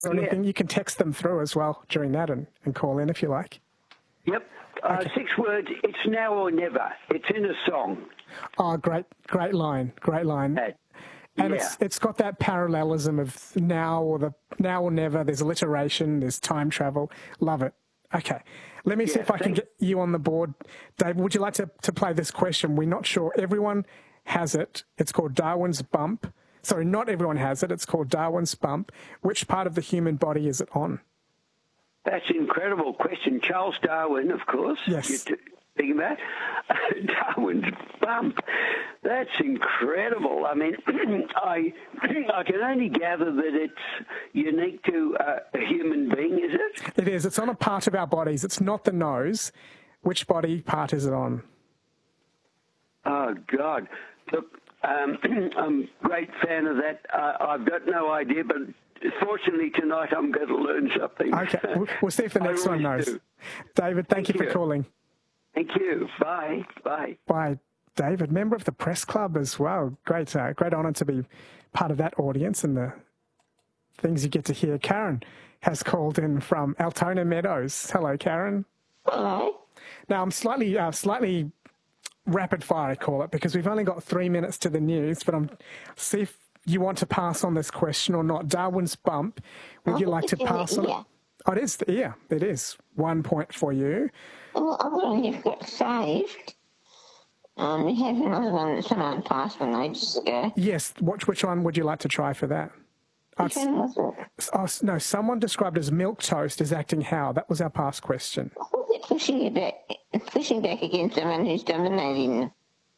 or anything, you can text them through as well during that and call in if you like. Yep. Okay. 6 words. It's now or never. It's in a song. Oh, great line. And it's got that parallelism of now or never. There's alliteration. There's time travel. Love it. Okay. Let me see if I can get you on the board. Dave, would you like to play this question? We're not sure. Everyone has it. It's called Darwin's bump. Sorry, not everyone has it. It's called Darwin's bump. Which part of the human body is it on? That's an incredible question. Charles Darwin, of course. Yes. You're thinking about Darwin's bump. That's incredible. I mean, I can only gather that it's unique to a human being, is it? It is. It's on a part of our bodies. It's not the nose. Which body part is it on? Oh, God. Look, I'm a great fan of that. I've got no idea, but fortunately tonight I'm going to learn something. Okay. We'll see if the next one knows. David, thank you for calling. Thank you. Bye. Bye. Bye, David. Member of the Press Club as well. Great honour to be part of that audience and the things you get to hear. Karen has called in from Altona Meadows. Hello, Karen. Hello. Now, I'm slightly rapid fire, I call it, because we've only got 3 minutes to the news, but see if you want to pass on this question or not. Darwin's bump, would you like to pass on it? Oh, it is the ear. It is. 1 point for you. Well, I've got one you've got saved. We have another one that someone passed on ages ago. Yes. Which one would you like to try for that? Which one was it? Oh, no, someone described as milk toast as acting how? That was our past question. Pushing back against someone who's dominating.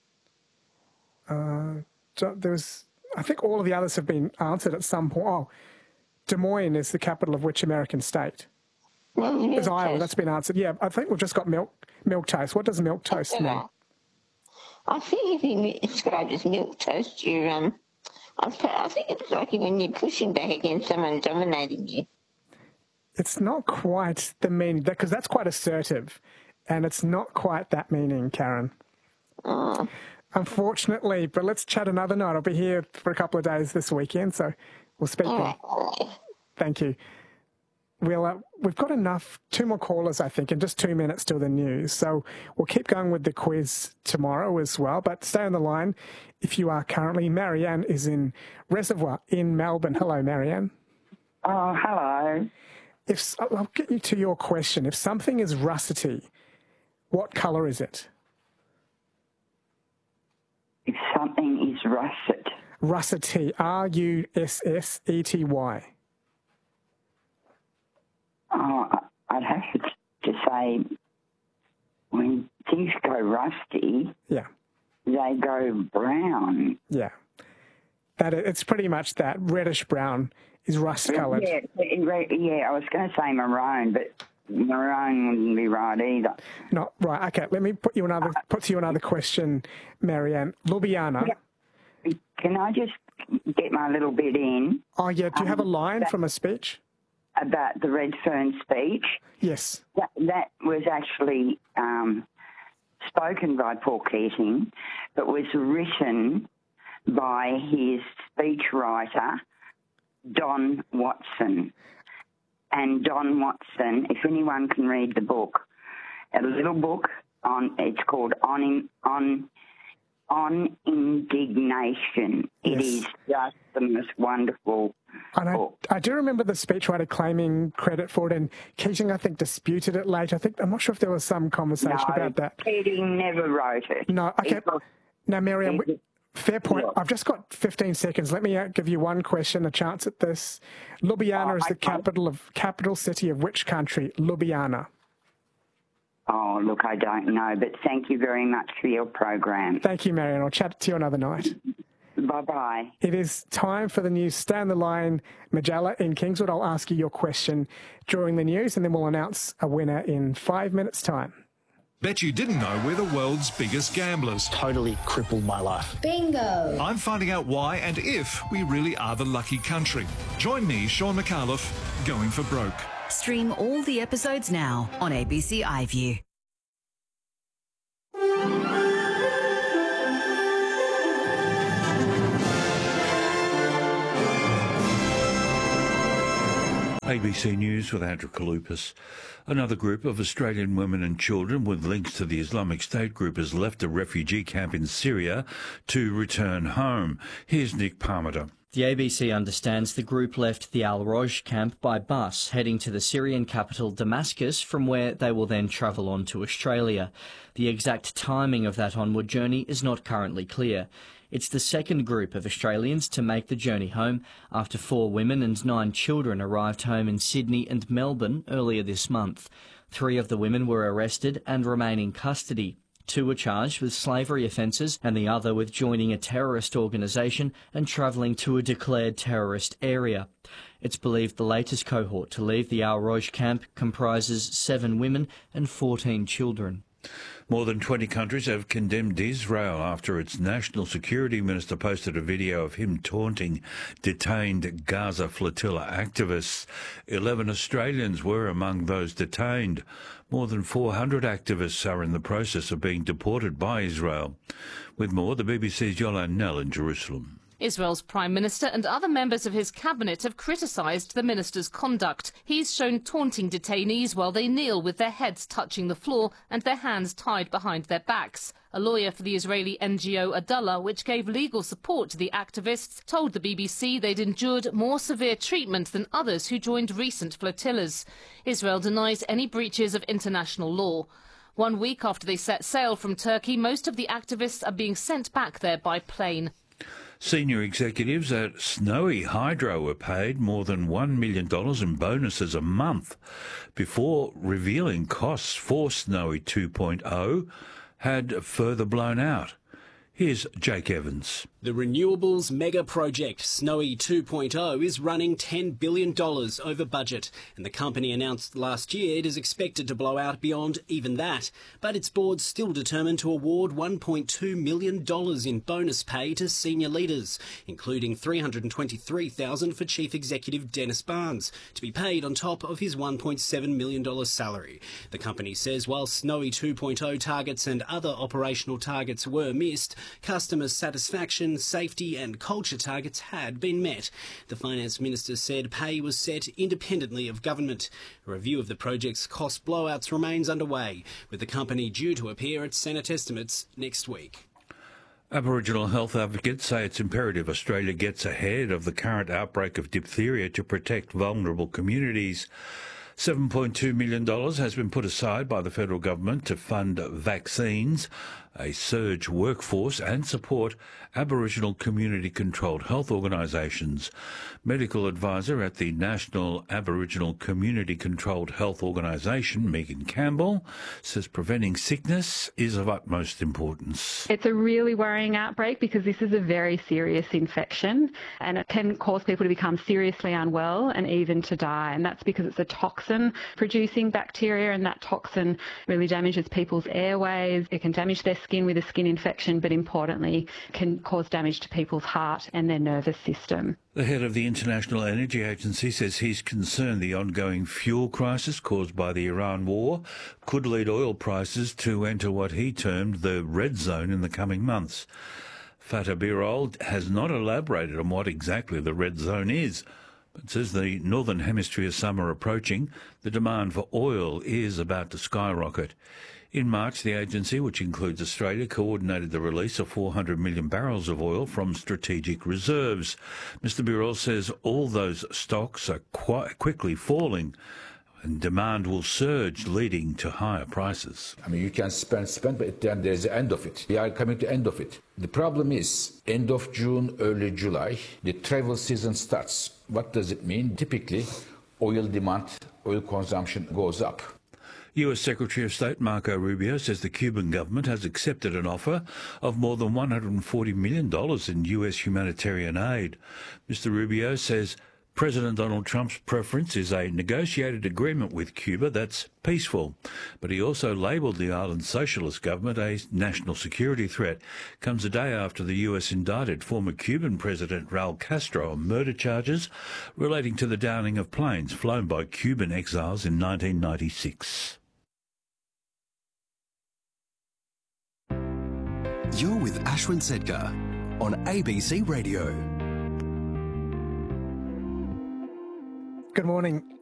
I think all of the others have been answered at some point. Oh, Des Moines is the capital of which American state? It's Iowa. That's been answered. Yeah, I think we've just got milk toast. What does milk toast mean? I think if you described as milk toast, I think it's like when you're pushing back against someone dominating you. It's not quite the meaning, because that's quite assertive, and it's not quite that meaning, Karen. Oh. Unfortunately, but let's chat another night. I'll be here for a couple of days this weekend, so we'll speak then. Right. Thank you. We've got enough, 2 more callers, I think, and just 2 minutes till the news. So we'll keep going with the quiz tomorrow as well, but stay on the line if you are currently. Marianne is in Reservoir in Melbourne. Hello, Marianne. Oh, hello. I'll get you to your question. If something is russety, what colour is it? If something is russet. Russety, Russety. Oh, I'd have to say when things go rusty, yeah, they go brown. Yeah. It's pretty much that. Reddish brown is rust-coloured. Yeah, I was going to say maroon, but maroon wouldn't be right either. No, right, okay. Let me put to you another question, Marianne. Ljubljana. Yeah. Can I just get my little bit in? Oh, yeah. Do you have a line from a speech? About the Redfern speech? Yes. That was actually spoken by Paul Keating, but was written by his speechwriter, Don Watson. And Don Watson, if anyone can read the book, a little book it's called On Indignation. It is just the most wonderful book. I do remember the speechwriter claiming credit for it, and Keating, I think, disputed it later. I'm not sure if there was some conversation about that. Keating never wrote it. No, okay. Now, Marianne, fair point. I've just got 15 seconds. Let me give you one question, a chance at this. Ljubljana is the capital city of which country? Ljubljana. Oh, look, I don't know, but thank you very much for your program. Thank you, Marianne. I'll chat to you another night. Bye-bye. It is time for the news. Stay on the line. Majella in Kingswood, I'll ask you your question during the news, and then we'll announce a winner in 5 minutes' time. Bet you didn't know we're the world's biggest gamblers. Totally crippled my life. Bingo! I'm finding out why and if we really are the lucky country. Join me, Sean McAuliffe, going for broke. Stream all the episodes now on ABC iView. ABC News with Andrew Kalupas. Another group of Australian women and children with links to the Islamic State group has left a refugee camp in Syria to return home. Here's Nick Parmiter. The ABC understands the group left the Al-Roj camp by bus, heading to the Syrian capital Damascus, from where they will then travel on to Australia. The exact timing of that onward journey is not currently clear. It's the second group of Australians to make the journey home after 4 women and 9 children arrived home in Sydney and Melbourne earlier this month. 3 of the women were arrested and remain in custody. 2 were charged with slavery offences and the other with joining a terrorist organisation and travelling to a declared terrorist area. It's believed the latest cohort to leave the Al-Roj camp comprises 7 women and 14 children. More than 20 countries have condemned Israel after its national security minister posted a video of him taunting detained Gaza flotilla activists. 11 Australians were among those detained. More than 400 activists are in the process of being deported by Israel. With more, the BBC's Yolande Nell in Jerusalem. Israel's Prime Minister and other members of his cabinet have criticised the minister's conduct. He's shown taunting detainees while they kneel with their heads touching the floor and their hands tied behind their backs. A lawyer for the Israeli NGO Adallah, which gave legal support to the activists, told the BBC they'd endured more severe treatment than others who joined recent flotillas. Israel denies any breaches of international law. 1 week after they set sail from Turkey, most of the activists are being sent back there by plane. Senior executives at Snowy Hydro were paid more than $1 million in bonuses a month before revealing costs for Snowy 2.0 had further blown out. Here's Jake Evans. The renewables mega project Snowy 2.0 is running $10 billion over budget, and the company announced last year it is expected to blow out beyond even that. But its board's still determined to award $1.2 million in bonus pay to senior leaders, including $323,000 for Chief Executive Dennis Barnes, to be paid on top of his $1.7 million salary. The company says while Snowy 2.0 targets and other operational targets were missed, customer satisfaction, safety and culture targets had been met. The Finance Minister said pay was set independently of government. A review of the project's cost blowouts remains underway, with the company due to appear at Senate estimates next week. Aboriginal health advocates say it's imperative Australia gets ahead of the current outbreak of diphtheria to protect vulnerable communities. $7.2 million has been put aside by the federal government to fund vaccines, a surge workforce and support Aboriginal community-controlled health organisations. Medical advisor at the National Aboriginal Community-Controlled Health Organisation, Megan Campbell, says preventing sickness is of utmost importance. It's a really worrying outbreak because this is a very serious infection and it can cause people to become seriously unwell and even to die. And that's because it's a toxin-producing bacteria, and that toxin really damages people's airways. It can damage their skin with a skin infection, but importantly can cause damage to people's heart and their nervous system. The head of the International Energy Agency says he's concerned the ongoing fuel crisis caused by the Iran war could lead oil prices to enter what he termed the red zone in the coming months. Fatah Birol has not elaborated on what exactly the red zone is, but says the Northern Hemisphere summer approaching, the demand for oil is about to skyrocket. In March, the agency, which includes Australia, coordinated the release of 400 million barrels of oil from strategic reserves. Mr Birol says all those stocks are quickly falling and demand will surge, leading to higher prices. I mean, you can spend, but then there's the end of it. We are coming to the end of it. The problem is, end of June, early July, the travel season starts. What does it mean? Typically, oil demand, oil consumption goes up. US Secretary of State Marco Rubio says the Cuban government has accepted an offer of more than $140 million in US humanitarian aid. Mr Rubio says President Donald Trump's preference is a negotiated agreement with Cuba that's peaceful. But he also labelled the island's socialist government a national security threat. Comes a day after the US indicted former Cuban President Raul Castro on murder charges relating to the downing of planes flown by Cuban exiles in 1996. You're with Ashwin Sedkar on ABC Radio. Good morning.